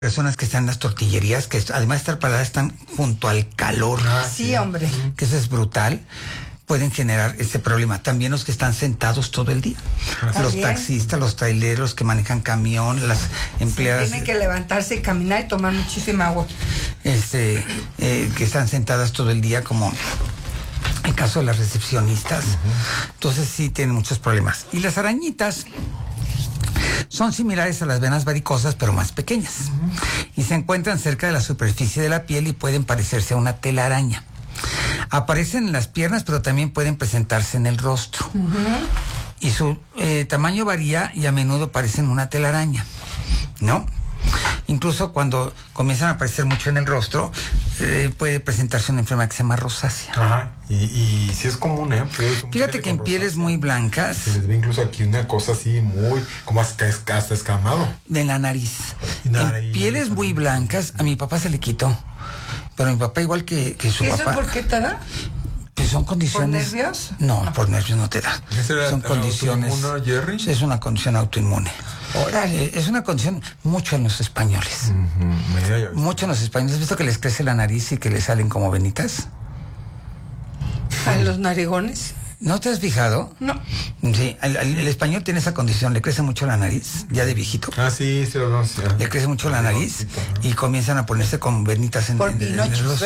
Personas que están en las tortillerías, que además de estar paradas, están junto al calor. Sí, hombre. Que eso es brutal. Pueden generar ese problema. También los que están sentados todo el día. Los taxistas, los traileros que manejan camión, las empleadas. Tienen que levantarse y caminar y tomar muchísima agua. Que están sentadas todo el día, como el caso de las recepcionistas. Entonces sí tienen muchos problemas. Y las arañitas son similares a las venas varicosas, pero más pequeñas. Y se encuentran cerca de la superficie de la piel y pueden parecerse a una telaraña. Aparecen en las piernas, pero también pueden presentarse en el rostro. Y su tamaño varía y a menudo parecen una telaraña, ¿no? Incluso cuando comienzan a aparecer mucho en el rostro, puede presentarse una enfermedad que se llama rosácea. Ajá, y sí es común, ¿eh? Fíjate que en pieles muy blancas... Se les ve incluso aquí una cosa así muy... como hasta escamado. De la nariz. En pieles muy blancas, a mi papá se le quitó. Pero mi papá, igual que su papá... ¿Eso por qué te da? Pues son condiciones... ¿Por nervios? No, por nervios no te da. Son condiciones... Jerry? Es una condición autoinmune. Órale, es una condición mucho en los españoles. Mucho en los españoles. ¿Has visto que les crece la nariz y que les salen como venitas? ¿A los narigones? ¿No te has fijado? No. Sí, el español tiene esa condición, le crece mucho la nariz, ya de viejito. Ah, sí, sí, no, sí. Le crece mucho la nariz y comienzan a ponerse como venitas en el rostro.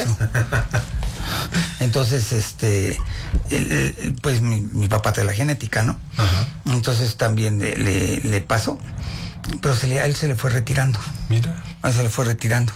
Entonces, pues mi papá trae la genética, ¿no? Ajá. Entonces también le pasó, pero a él se le fue retirando. Mira. A él se le fue retirando.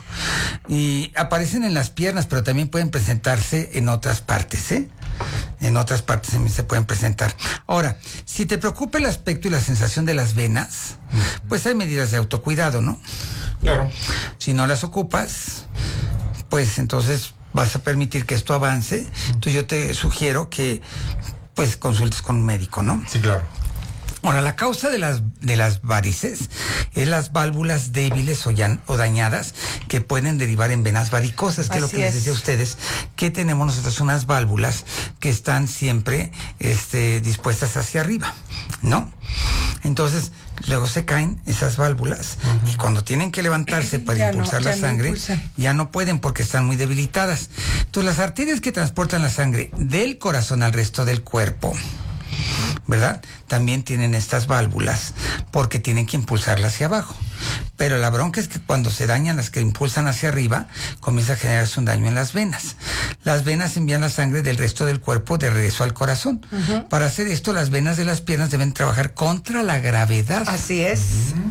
Y aparecen en las piernas, pero también pueden presentarse en otras partes, ¿eh? En otras partes también se pueden presentar. Ahora, si te preocupa el aspecto y la sensación de las venas, pues hay medidas de autocuidado, ¿no? Claro. Si no las ocupas, pues entonces vas a permitir que esto avance. Entonces yo te sugiero que pues consultes con un médico, ¿no? Sí, claro. Ahora, la causa de las varices es las válvulas débiles o dañadas que pueden derivar en venas varicosas, que es lo que les decía a ustedes, que tenemos nosotros unas válvulas que están siempre dispuestas hacia arriba, ¿no? Entonces, luego se caen esas válvulas y cuando tienen que levantarse para impulsar la sangre, ya no pueden porque están muy debilitadas. Entonces, las arterias que transportan la sangre del corazón al resto del cuerpo, ¿verdad? También tienen estas válvulas porque tienen que impulsarla hacia abajo. Pero la bronca es que cuando se dañan las que impulsan hacia arriba, comienza a generarse un daño en las venas. Las venas envían la sangre del resto del cuerpo de regreso al corazón. Para hacer esto, las venas de las piernas deben trabajar contra la gravedad. Así es.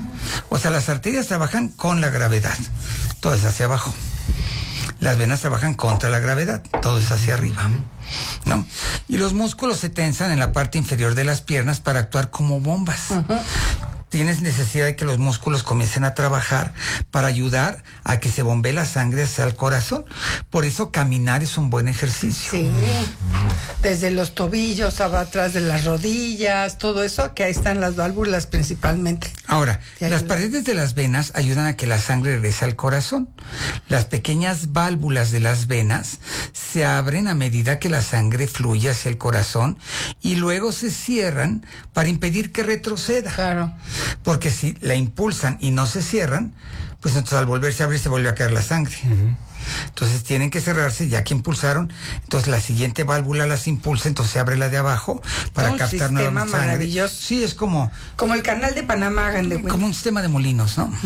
O sea, las arterias trabajan con la gravedad. Todo es hacia abajo. Las venas trabajan contra la gravedad, todo es hacia arriba, ¿no? Y los músculos se tensan en la parte inferior de las piernas para actuar como bombas. Tienes necesidad de que los músculos comiencen a trabajar para ayudar a que se bombee la sangre hacia el corazón. Por eso caminar es un buen ejercicio. Sí, desde los tobillos, atrás de las rodillas, todo eso, que ahí están las válvulas principalmente. Ahora, las paredes de las venas ayudan a que la sangre regrese al corazón. Las pequeñas válvulas de las venas se abren a medida que la sangre fluye hacia el corazón y luego se cierran para impedir que retroceda. Claro. Porque si la impulsan y no se cierran, pues entonces al volverse a abrir se vuelve a caer la sangre. Entonces tienen que cerrarse ya que impulsaron. Entonces la siguiente válvula las impulsa, entonces se abre la de abajo para captar nueva sangre. Maravilloso. Sí, es como el canal de Panamá, hagan de cuenta. Como un sistema de molinos, ¿no?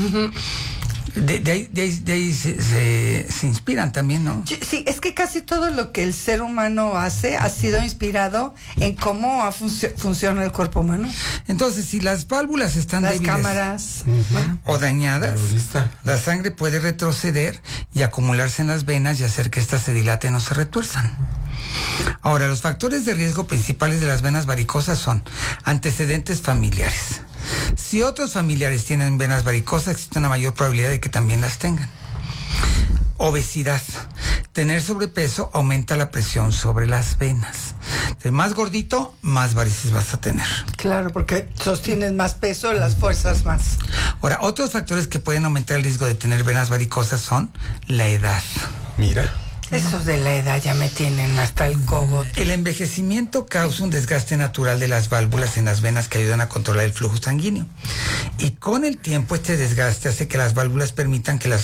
De ahí se inspiran también, ¿no? Sí, es que casi todo lo que el ser humano hace ha sido inspirado en cómo funciona el cuerpo humano. Entonces, si las válvulas están débiles, cámaras o dañadas, la sangre puede retroceder y acumularse en las venas y hacer que éstas se dilaten o se retuerzan. Ahora, los factores de riesgo principales de las venas varicosas son antecedentes familiares. Si otros familiares tienen venas varicosas, existe una mayor probabilidad de que también las tengan. Obesidad. Tener sobrepeso aumenta la presión sobre las venas. De más gordito, más varices vas a tener. Claro, porque sostienes más peso, las fuerzas más. Ahora, otros factores que pueden aumentar el riesgo de tener venas varicosas son la edad. Mira. Esos de la edad ya me tienen hasta el cogote. El envejecimiento causa un desgaste natural de las válvulas en las venas que ayudan a controlar el flujo sanguíneo. Y con el tiempo este desgaste hace que las válvulas permitan que las